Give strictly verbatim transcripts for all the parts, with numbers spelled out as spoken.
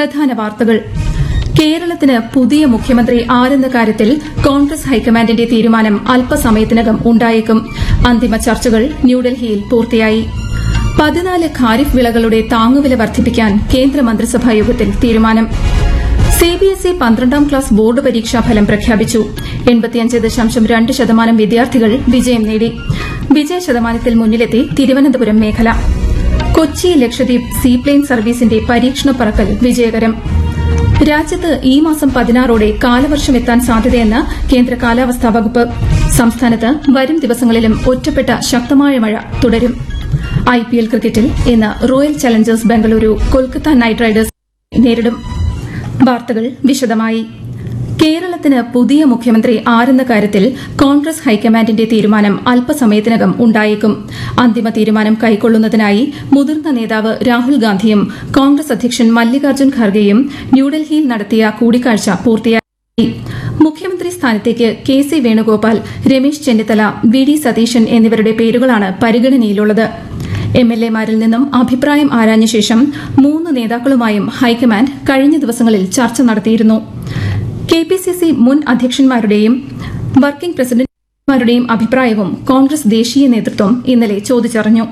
പ്രധാന വാർത്തകൾ. കേരളത്തിന് പുതിയ മുഖ്യമന്ത്രി ആരെന്ന കാര്യത്തിൽ കോൺഗ്രസ് ഹൈക്കമാൻഡിന്റെ തീരുമാനം അല്പസമയത്തിനകം ഉണ്ടായേക്കും. അന്തിമ ചർച്ചകൾ ന്യൂഡൽഹിയിൽ പൂർത്തിയായി. പതിനാല് ഖാരിഫ് വിളകളുടെ താങ്ങുവില വർദ്ധിപ്പിക്കാൻ കേന്ദ്രമന്ത്രിസഭാ യോഗത്തിൽ തീരുമാനം. സിബിഎസ്ഇ പന്ത്രണ്ടാം ക്ലാസ് ബോർഡ് പരീക്ഷാ ഫലം പ്രഖ്യാപിച്ചു. എൺപത്തിയഞ്ച് ദശാംശം രണ്ട് ശതമാനം വിദ്യാർത്ഥികൾ വിജയം നേടി. വിജയ ശതമാനത്തിൽ മുന്നിലെത്തി തിരുവനന്തപുരം മേഖല. കൊച്ചി ലക്ഷദ്വീപ് സീപ്ലെയിൻ സർവീസിന്റെ പരീക്ഷണ പറക്കൽ വിജയകരം. രാജ്യത്ത് ഈ മാസം പതിനാറോടെ കാലവർഷമെത്താൻ സാധ്യതയെന്ന് കേന്ദ്ര കാലാവസ്ഥാ വകുപ്പ്. സംസ്ഥാനത്ത് വരും ദിവസങ്ങളിലും ഒറ്റപ്പെട്ട ശക്തമായ മഴ തുടരും. ഐപിഎൽ ക്രിക്കറ്റിൽ ഇന്ന് royal Challengers Bengaluru Kolkata night Riders നേരിടും. വാർത്തകൾ വിശദമായി. കേരളത്തിന് പുതിയ മുഖ്യമന്ത്രി ആരെന്ന കാര്യത്തിൽ കോൺഗ്രസ് ഹൈക്കമാൻഡിന്റെ തീരുമാനം അല്പസമയത്തിനകം ഉണ്ടായേക്കും. അന്തിമ തീരുമാനം കൈക്കൊള്ളുന്നതിനായി മുതിർന്ന നേതാവ് രാഹുൽ ഗാന്ധിയും കോൺഗ്രസ് അധ്യക്ഷൻ മല്ലികാർജ്ജുൻ ഖാർഗെയും ന്യൂഡൽഹിയിൽ നടത്തിയ കൂടിക്കാഴ്ച പൂർത്തിയാക്കി. മുഖ്യമന്ത്രി സ്ഥാനത്തേക്ക് K C Venugopal, Ramesh Chennithala, V D Satheesan എന്നിവരുടെ പേരുകളാണ് പരിഗണനയിലുള്ളത്. എം എൽ എമാരിൽ നിന്നും അഭിപ്രായം ആരാഞ്ഞ ശേഷം മൂന്ന് നേതാക്കളുമായും ഹൈക്കമാൻഡ് കഴിഞ്ഞ ദിവസങ്ങളിൽ ചർച്ച നടത്തിയിരുന്നു. കെ പി സി സി മുൻ അധ്യക്ഷന്മാരുടെയും വർക്കിംഗ് പ്രസിഡന്റുമാരുടെയും അഭിപ്രായവും കോൺഗ്രസ് ദേശീയ നേതൃത്വം ഇന്നലെ ചോദിച്ചറിഞ്ഞു.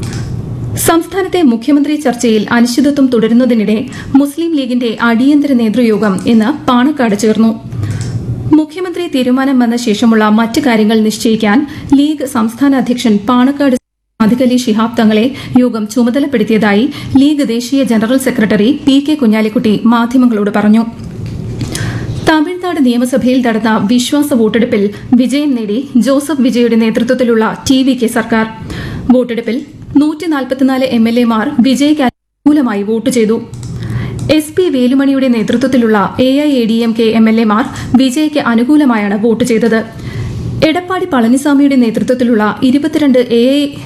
സംസ്ഥാനത്തെ മുഖ്യമന്ത്രി ചർച്ചയിൽ അനിശ്ചിതത്വം തുടരുന്നതിനിടെ മുസ്ലിം ലീഗിന്റെ അടിയന്തര നേതൃയോഗം ഇന്ന് പാണക്കാട് ചേർന്നു. മുഖ്യമന്ത്രി തീരുമാനം വന്ന ശേഷമുള്ള മറ്റ് കാര്യങ്ങൾ നിശ്ചയിക്കാൻ ലീഗ് സംസ്ഥാന അധ്യക്ഷൻ പാണക്കാട് അധികലി ശിഹാബ് തങ്ങളെ യോഗം ചുമതലപ്പെടുത്തിയതായി ലീഗ് ദേശീയ general secretary P K Kunhalikutty മാധ്യമങ്ങളോട് പറഞ്ഞു. തമിഴ്നാട് നിയമസഭയിൽ നടന്ന വിശ്വാസ വോട്ടെടുപ്പിൽ വിജയം നേടി ജോസഫ് വിജയുടെ നേതൃത്വത്തിലുള്ള ടി വി കെ സർക്കാർ. വോട്ടെടുപ്പിൽ നൂറ്റിനാൽപ്പത്തിനാല് എം എൽ എമാർ വിജയ്ക്ക് അനുകൂലമായി വോട്ട് ചെയ്തു. എസ് പി വേലുമണിയുടെ നേതൃത്വത്തിലുള്ള A I A D M K M L എമാർ വിജയ്ക്ക് അനുകൂലമായാണ് വോട്ട് ചെയ്തത്. എടപ്പാടി പളനിസ്വാമിയുടെ നേതൃത്വത്തിലുള്ള ഇരുപത്തിരണ്ട് A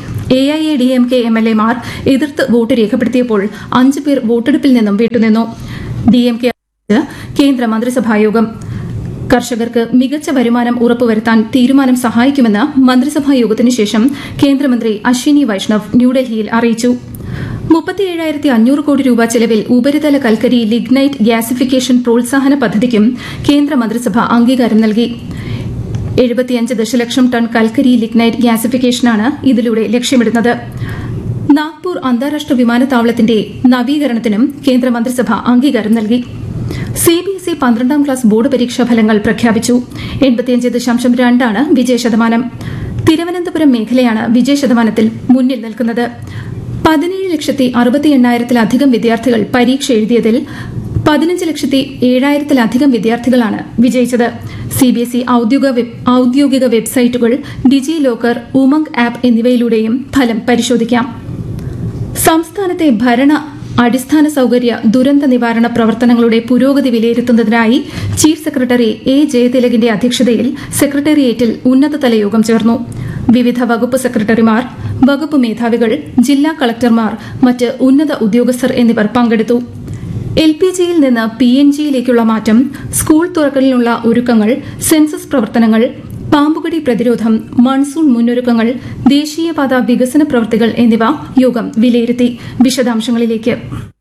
I A D M K M L എമാർ എതിർത്ത് വോട്ട് രേഖപ്പെടുത്തിയപ്പോൾ അഞ്ചു പേർ വോട്ടെടുപ്പിൽ നിന്നും വിട്ടുനിന്നു. ഡി എം കെ കേന്ദ്ര മന്ത്രിസഭായോഗം. കർഷകർക്ക് മികച്ച വരുമാനം ഉറപ്പുവരുത്താൻ തീരുമാനം സഹായിക്കുമെന്ന് മന്ത്രിസഭാ യോഗത്തിന് ശേഷം കേന്ദ്രമന്ത്രി അശ്വിനി വൈഷ്ണവ് ന്യൂഡൽഹിയിൽ അറിയിച്ചു. മുപ്പത്തിയേഴായിരത്തി അഞ്ഞൂറ് കോടി രൂപ ചെലവിൽ ഉപരിതല കൽക്കരി ലിഗ്നൈറ്റ് ഗ്യാസിഫിക്കേഷൻ പ്രോത്സാഹന പദ്ധതിക്കും കേന്ദ്ര മന്ത്രിസഭ അംഗീകാരം നൽകി. എഴുപത്തിയഞ്ച് ദശലക്ഷം ടൺ കൽക്കരി ലിഗ്നൈറ്റ് ഗ്യാസിഫിക്കേഷനാണ് ഇതിലൂടെ ലക്ഷ്യമിടുന്നത്. നാഗ്പൂർ അന്താരാഷ്ട്ര വിമാനത്താവളത്തിന്റെ നവീകരണത്തിനും കേന്ദ്ര മന്ത്രിസഭ അംഗീകാരം നൽകി. സിബിഎസ്ഇ പന്ത്രണ്ടാം ക്ലാസ് ബോർഡ് പരീക്ഷാ ഫലങ്ങൾ പ്രഖ്യാപിച്ചു. എൺപത്തിയഞ്ച് ദശാംശം രണ്ടാണ് വിജയശതമാനം. തിരുവനന്തപുരം മേഖലയാണ് വിജയശതമാനത്തിൽ മുന്നിൽ നിൽക്കുന്നത്. പതിനേഴ് ലക്ഷത്തി അറുപത്തി എണ്ണായിരത്തിലധികം വിദ്യാർത്ഥികൾ പരീക്ഷ എഴുതിയതിൽ പതിനഞ്ച് ലക്ഷത്തി ഏഴായിരത്തിലധികം വിദ്യാർത്ഥികളാണ് വിജയിച്ചത്. സിബിഎസ്ഇ ഔദ്യോഗിക വെബ്സൈറ്റുകൾ, ഡിജി ലോക്കർ, ഉമംഗ് ആപ്പ് എന്നിവയിലൂടെയും ഫലം പരിശോധിക്കാം. സംസ്ഥാനത്തെ ഭരണ അടിസ്ഥാന സൌകര്യ ദുരന്ത നിവാരണ പ്രവർത്തനങ്ങളുടെ പുരോഗതി വിലയിരുത്തുന്നതിനായി ചീഫ് സെക്രട്ടറി എ ജയതിലകിന്റെ അധ്യക്ഷതയിൽ സെക്രട്ടേറിയറ്റിൽ ഉന്നതതല യോഗം ചേർന്നു. വിവിധ വകുപ്പ് സെക്രട്ടറിമാർ, വകുപ്പ് മേധാവികൾ, ജില്ലാ കളക്ടർമാർ, മറ്റ് ഉന്നത ഉദ്യോഗസ്ഥർ എന്നിവർ പങ്കെടുത്തു. എൽ പി ജിയിൽ നിന്ന് പി എൻ ജിയിലേക്കുള്ള മാറ്റം, സ്കൂൾ തുറക്കലിനുള്ള ഒരുക്കങ്ങൾ, സെൻസസ് പ്രവർത്തനങ്ങൾ, പാമ്പുകടി പ്രതിരോധം, മൺസൂൺ മുന്നൊരുക്കങ്ങൾ, ദേശീയപാത വികസന പ്രവൃത്തികൾ എന്നിവ യോഗം വിലയിരുത്തി. വിശദാംശങ്ങളിലേക്ക്.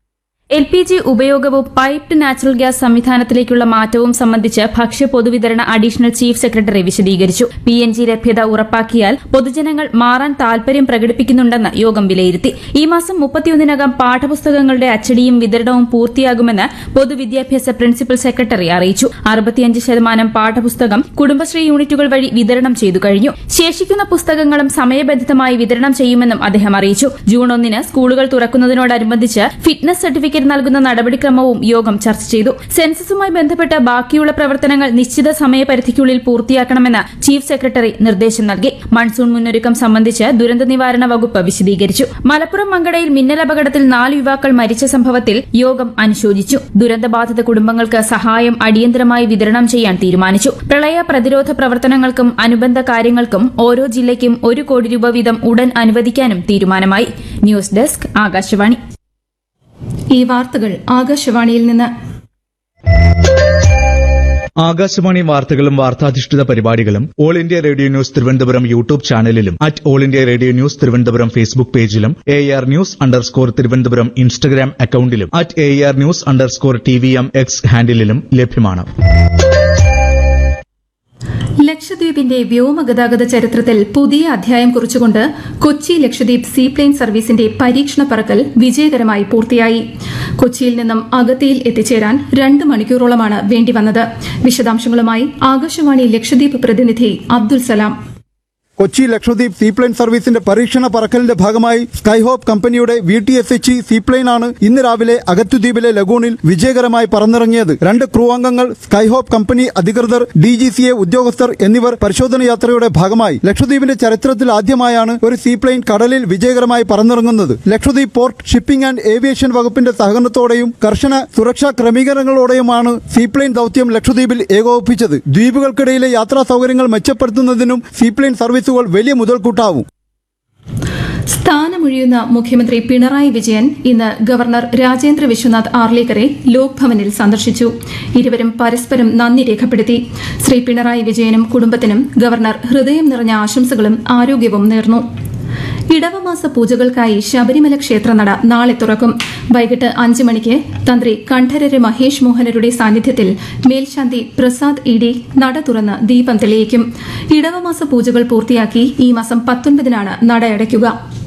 എൽ പി ജി ഉപയോഗവും പൈപ്ഡ് നാച്ചുറൽ ഗ്യാസ് സംവിധാനത്തിലേക്കുള്ള മാറ്റവും സംബന്ധിച്ച് ഭക്ഷ്യ പൊതുവിതരണ അഡീഷണൽ ചീഫ് സെക്രട്ടറി വിശദീകരിച്ചു. പി എൻ ജി ലഭ്യത ഉറപ്പാക്കിയാൽ പൊതുജനങ്ങൾ മാറാൻ താൽപര്യം പ്രകടിപ്പിക്കുന്നുണ്ടെന്ന് യോഗം വിലയിരുത്തി. ഈ മാസം മുപ്പത്തിയൊന്നിനകം പാഠപുസ്തകങ്ങളുടെ അച്ചടിയും വിതരണവും പൂർത്തിയാകുമെന്ന് പൊതുവിദ്യാഭ്യാസ പ്രിൻസിപ്പൽ സെക്രട്ടറി അറിയിച്ചു. അറുപത്തിയഞ്ച് ശതമാനം പാഠപുസ്തകം കുടുംബശ്രീ യൂണിറ്റുകൾ വഴി വിതരണം ചെയ്തു കഴിഞ്ഞു. ശേഷിക്കുന്ന പുസ്തകങ്ങളും സമയബന്ധിതമായി വിതരണം ചെയ്യുമെന്നും അദ്ദേഹം അറിയിച്ചു. ജൂൺ ഒന്നിന് സ്കൂളുകൾ തുറക്കുന്നതിനോടനുബന്ധിച്ച് ഫിറ്റ്നസ് സർട്ടിഫിക്കറ്റ് നൽകുന്ന നടപടിക്രമവും യോഗം ചർച്ച ചെയ്തു. സെൻസസുമായി ബന്ധപ്പെട്ട് ബാക്കിയുള്ള പ്രവർത്തനങ്ങൾ നിശ്ചിത സമയപരിധിക്കുള്ളിൽ പൂർത്തിയാക്കണമെന്ന് ചീഫ് സെക്രട്ടറി നിർദ്ദേശം നൽകി. മൺസൂൺ മുന്നൊരുക്കം സംബന്ധിച്ച് ദുരന്ത നിവാരണ വകുപ്പ് വിശദീകരിച്ചു. മലപ്പുറം മങ്കടയിൽ മിന്നലപകടത്തിൽ നാല് യുവാക്കൾ മരിച്ച സംഭവത്തിൽ യോഗം അനുശോചിച്ചു. ദുരന്തബാധിത കുടുംബങ്ങൾക്ക് സഹായം അടിയന്തരമായി വിതരണം ചെയ്യാൻ തീരുമാനിച്ചു. പ്രളയ പ്രതിരോധ പ്രവർത്തനങ്ങൾക്കും അനുബന്ധ കാര്യങ്ങൾക്കും ഓരോ ജില്ലയ്ക്കും ഒരു കോടി രൂപ വീതം ഉടൻ അനുവദിക്കാനും തീരുമാനമായി. News desk Akashvani. ഈ വാർത്തകൾ ആകാശവാണിയിൽ നിന്ന്. ആകാശവാണി വാർത്തകളും വാർത്താധിഷ്ഠിത പരിപാടികളും all India radio news Thiruvananthapuram YouTube ചാനലിലും at all India radio news Thiruvananthapuram Facebook പേജിലും A R news underscore Thiruvananthapuram Instagram അക്കൌണ്ടിലും at A R news underscore T V M X ഹാൻഡിലും ലഭ്യമാണ്. ലക്ഷദ്വീപിന്റെ വ്യോമഗതാഗത ചരിത്രത്തിൽ പുതിയ അധ്യായം കുറിച്ചുകൊണ്ട് കൊച്ചി ലക്ഷദ്വീപ് സീപ്ലെയിൻ സർവീസിന്റെ പരീക്ഷണ പറക്കൽ വിജയകരമായി പൂർത്തിയായി. കൊച്ചിയിൽ നിന്നും അഗത്തിയിൽ എത്തിച്ചേരാൻ രണ്ട് മണിക്കൂറോളമാണ് വേണ്ടിവന്നത്. വിശദാംശങ്ങളുമായി ആകാശവാണി ലക്ഷദ്വീപ് പ്രതിനിധി അബ്ദുൽ സലാം. കൊച്ചി ലക്ഷദ്വീപ് സീപ്ലെയിൻ സർവീസിന്റെ പരീക്ഷണ പറക്കലിന്റെ ഭാഗമായി സ്കൈഹോപ്പ് കമ്പനിയുടെ V T S H seaplane ആണ് ഇന്ന് രാവിലെ അഗത്തുദ്വീപിലെ ലഗൂണിൽ വിജയകരമായി പറന്നിറങ്ങിയത്. രണ്ട് ക്രൂ അംഗങ്ങൾ, സ്കൈഹോപ്പ് കമ്പനി അധികൃതർ, ഡി ജി സി എ ഉദ്യോഗസ്ഥർ എന്നിവർ പരിശോധന യാത്രയുടെ ഭാഗമായി ലക്ഷദ്വീപിന്റെ ചരിത്രത്തിൽ ആദ്യമായാണ് ഒരു സീപ്ലെയിൻ കടലിൽ വിജയകരമായി പറന്നിറങ്ങുന്നത്. Lakshadweep port, shipping and aviation വകുപ്പിന്റെ സഹകരണത്തോടെയും കർശന സുരക്ഷാ ക്രമീകരണങ്ങളോടെയുമാണ് സീപ്ലെയിൻ ദൌത്യം ലക്ഷദ്വീപിൽ ഏകോപിപ്പിച്ചത്. ദ്വീപുകൾക്കിടയിലെ യാത്രാ സൌകര്യങ്ങൾ മെച്ചപ്പെടുത്തുന്നതിനും സീപ്ലെയിൻ സർവീസുകൾ വലിയ മുതൽക്കൂട്ടാവും. സ്ഥാനമൊഴിയുന്ന മുഖ്യമന്ത്രി പിണറായി വിജയൻ ഇന്ന് ഗവർണർ രാജേന്ദ്ര വിശ്വനാഥ് ആർലേക്കറെ ലോക് ഭവനിൽ സന്ദർശിച്ചു. ഇരുവരും പരസ്പരം നന്ദി രേഖപ്പെടുത്തി. ശ്രീ പിണറായി വിജയനും കുടുംബത്തിനും ഗവർണർ ഹൃദയം നിറഞ്ഞ ആശംസകളും ആരോഗ്യവും നേർന്നു. ഇടവമാസ പൂജകൾക്കായി ശബരിമല ക്ഷേത്രനട നാളെ തുറക്കും. വൈകിട്ട് അഞ്ച് മണിക്ക് തന്ത്രി കണ്ഠരര് മഹേഷ് മോഹനരുടെ സാന്നിധ്യത്തിൽ മേൽശാന്തി പ്രസാദ് ഇ ഡി നട തുറന്ന് ദീപം തെളിയിക്കും. ഇടവമാസ പൂജകൾ പൂർത്തിയാക്കി ഈ മാസം പത്തൊൻപതിനാണ് നട അടയ്ക്കുക.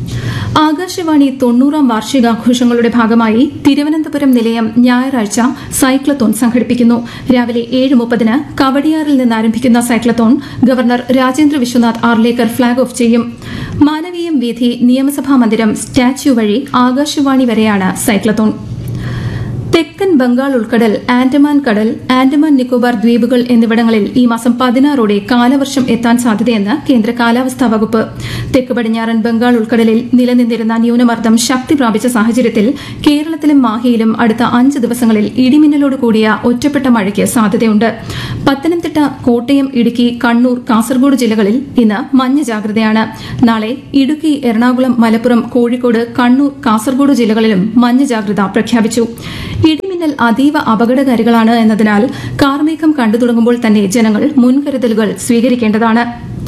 ആകാശവാണി തൊണ്ണൂറാം വാർഷികാഘോഷങ്ങളുടെ ഭാഗമായി തിരുവനന്തപുരം നിലയം ഞായറാഴ്ച സൈക്ലത്തോൺ സംഘടിപ്പിക്കുന്നു. രാവിലെ ഏഴ് മുപ്പതിന് കവടിയാറിൽ നിന്ന് ആരംഭിക്കുന്ന cyclothon governor Rajendra Vishwanath Arlekar flag off ചെയ്യും. മാനവീയം വീഥി, നിയമസഭാ മന്ദിരം, സ്റ്റാച്യു വഴി ആകാശവാണി വരെയാണ് സൈക്ലത്തോൺ. തെക്കൻ ബംഗാൾ ഉൾക്കടൽ, ആൻഡമാൻ കടൽ, ആൻഡമാൻ നിക്കോബാർ ദ്വീപുകൾ എന്നിവിടങ്ങളിൽ ഈ മാസം പതിനാറോടെ കാലവർഷം എത്താൻ സാധ്യതയെന്ന് കേന്ദ്ര കാലാവസ്ഥാ വകുപ്പ്. തെക്ക് പടിഞ്ഞാറൻ ബംഗാൾ ഉൾക്കടലിൽ നിലനിന്നിരുന്ന ന്യൂനമർദ്ദം ശക്തി പ്രാപിച്ച സാഹചര്യത്തിൽ കേരളത്തിലും മാഹിയിലും അടുത്ത അഞ്ച് ദിവസങ്ങളിൽ ഇടിമിന്നലോട് കൂടിയ ഒറ്റപ്പെട്ട മഴയ്ക്ക് സാധ്യതയുണ്ട്. പത്തനംതിട്ട, കോട്ടയം, ഇടുക്കി, കണ്ണൂർ, കാസർഗോഡ് ജില്ലകളിൽ ഇന്ന് മഞ്ഞ ജാഗ്രതയാണ്. നാളെ ഇടുക്കി, എറണാകുളം, മലപ്പുറം, കോഴിക്കോട്, കണ്ണൂർ, കാസർഗോഡ് ജില്ലകളിലും മഞ്ഞ ജാഗ്രത പ്രഖ്യാപിച്ചു. ഇടിമിന്നൽ അതീവ അപകടകാരികളാണ് എന്നതിനാൽ കാർമേഘം കണ്ടു തുടങ്ങുമ്പോൾ തന്നെ ജനങ്ങൾ മുൻകരുതലുകൾ സ്വീകരിക്കേണ്ടതാണ്.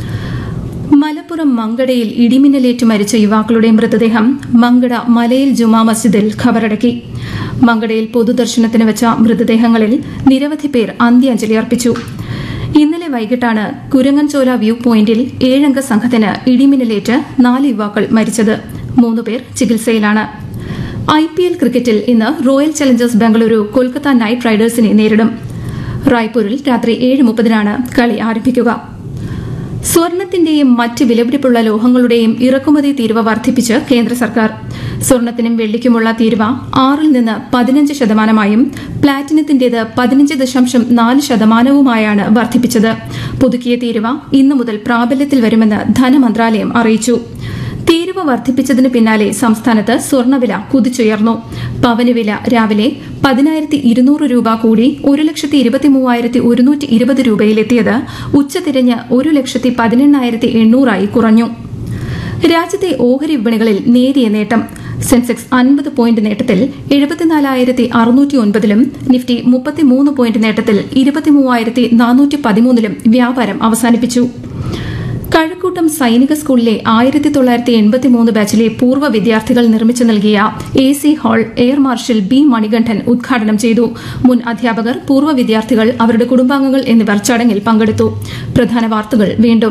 മലപ്പുറം മങ്കടയിൽ ഇടിമിന്നലേറ്റ് മരിച്ച യുവാക്കളുടെ മൃതദേഹം മങ്കട മലയിൽ ജുമാ മസ്ജിദിൽ ഖബറടക്കി. മങ്കടയിൽ പൊതുദർശനത്തിന് വെച്ച മൃതദേഹങ്ങളിൽ നിരവധി പേർ അന്ത്യാഞ്ജലി അർപ്പിച്ചു. ഇന്നലെ വൈകിട്ടാണ് കുരങ്ങൻചോല വ്യൂ പോയിന്റിൽ ഏഴംഗ സംഘത്തിന് ഇടിമിന്നലേറ്റ് നാല് യുവാക്കൾ മരിച്ചത്. മൂന്നുപേർ ചികിത്സയിലാണ്. ഐ പി എൽ ക്രിക്കറ്റിൽ ഇന്ന് royal Challengers Bengaluru Kolkata night റൈഡേഴ്സിനെ നേരിടും. റായ്പൂരിൽ രാത്രി ഏഴ് മുപ്പതിനാണ് കളി ആരംഭിക്കുക. സ്വർണത്തിന്റെയും മറ്റ് വിലപിടിപ്പുള്ള ലോഹങ്ങളുടെയും ഇറക്കുമതി തീരുവ വർദ്ധിപ്പിച്ച് കേന്ദ്ര സർക്കാർ. സ്വർണത്തിനും വെള്ളിക്കുമുള്ള തീരുവ ആറിൽ നിന്ന് പതിനഞ്ച് ശതമാനമായും പ്ലാറ്റിനത്തിന്റേത് പതിനഞ്ച് ദശാംശം നാല് ശതമാനവുമായാണ് വർദ്ധിപ്പിച്ചത്. പുതുക്കിയ തീരുവ ഇന്നു മുതൽ പ്രാബല്യത്തിൽ വരുമെന്ന് ധനമന്ത്രാലയം അറിയിച്ചു. തീരുവ വർദ്ധിപ്പിച്ചതിന് പിന്നാലെ സംസ്ഥാനത്ത് സ്വർണ്ണവില കുതിച്ചുയർന്നു. പവന് വില രാവിലെ പതിനായിരത്തി ഇരുന്നൂറ് രൂപ കൂടി ഒരു ലക്ഷത്തി ഇരുപത്തി മൂവായിരത്തി ഒരുന്നൂറ്റി ഇരുപത് രൂപയിലെത്തിയത് ഉച്ചതിരിഞ്ഞ് ഒരു ലക്ഷത്തി പതിനെണ്ണായിരത്തി എണ്ണൂറായി കുറഞ്ഞു. രാജ്യത്തെ ഓഹരി വിപണികളിൽ നേരിയ നേട്ടം. സെൻസെക്സ് അൻപത് പോയിന്റ് നേട്ടത്തിൽ എഴുപത്തിനാലായിരത്തി അറുന്നൂറ്റി ഒൻപതിലും നിഫ്റ്റി മുപ്പത്തിമൂന്ന് പോയിന്റ് നേട്ടത്തിൽ ഇരുപത്തിമൂവായിരത്തി നാനൂറ്റി പതിമൂന്നിലും വ്യാപാരം അവസാനിപ്പിച്ചു. കഴക്കൂട്ടം സൈനിക സ്കൂളിലെ ആയിരത്തി തൊള്ളായിരത്തി എൺപത്തിമൂന്ന് ബാച്ചിലെ പൂർവ്വ വിദ്യാർത്ഥികൾ നിർമ്മിച്ചു നൽകിയ A C hall air marshal B Manikandan ഉദ്ഘാടനം ചെയ്തു. മുൻ അധ്യാപകർ, പൂർവ്വ വിദ്യാർത്ഥികൾ, അവരുടെ കുടുംബാംഗങ്ങൾ എന്നിവർ ചടങ്ങിൽ പങ്കെടുത്തു. പ്രധാന വാർത്തകൾ വീണ്ടും.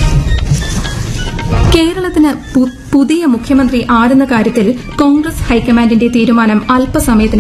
കേരളത്തിന് പുതിയ മുഖ്യമന്ത്രി ആരെന്ന കാര്യത്തിൽ കോൺഗ്രസ് ഹൈക്കമാൻഡിന്റെ തീരുമാനം അല്പസമയത്തിന്